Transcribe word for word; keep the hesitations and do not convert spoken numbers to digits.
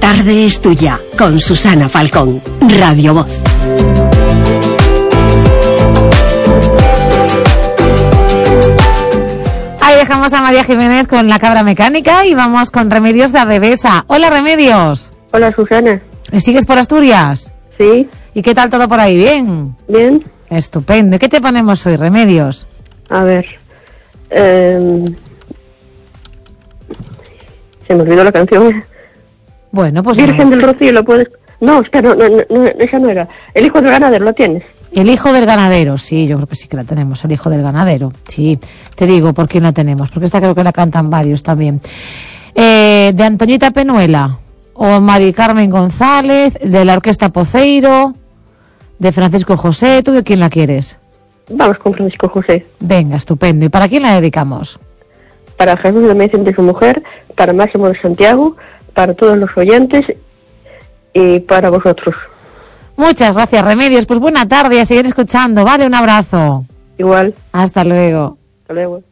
tarde es tuya, con Susana Falcón, Radio Voz. Ahí dejamos a María Jiménez con la cabra mecánica y vamos con Remedios de Adevesa. Hola, Remedios. Hola, Susana. ¿Sigues por Asturias? Sí. ¿Y qué tal todo por ahí? ¿Bien? Bien. Estupendo. ¿Y qué te ponemos hoy, Remedios? A ver. Eh... Se me olvidó la canción. Bueno, pues... Virgen no. del Rocío, ¿lo puedes...? No, espera, no, no, no, esa no era. El hijo del ganadero, ¿lo tienes? El hijo del ganadero, sí, yo creo que sí que la tenemos, el hijo del ganadero. Sí, te digo por qué la tenemos, porque esta creo que la cantan varios también. Eh, de Antoñita Penuela, o Mari Carmen González, de la Orquesta Poceiro, de Francisco José. ¿Tú de quién la quieres? Vamos con Francisco José. Venga, estupendo. ¿Y para quién la dedicamos? Para Jesús de Medicina y su mujer, para Máximo de Santiago, para todos los oyentes y para vosotros. Muchas gracias, Remedios. Pues buena tarde y a seguir escuchando. Vale, un abrazo. Igual. Hasta luego. Hasta luego.